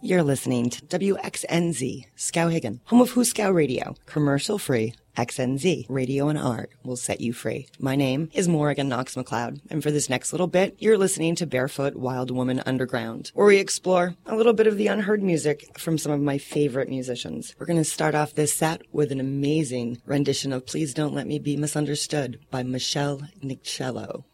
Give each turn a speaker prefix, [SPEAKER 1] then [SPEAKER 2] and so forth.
[SPEAKER 1] You're listening to WXNZ, Skowhegan, home of Huskow Radio, commercial-free XNZ, radio and art will set you free. My name is Morrigan Knox McLeod, and for this next little bit, you're listening to Barefoot Wild Woman Underground, where we explore a little bit of the unheard music from some of my favorite musicians. We're going to start off this set with an amazing rendition of Please Don't Let Me Be Misunderstood by Michelle Nichello.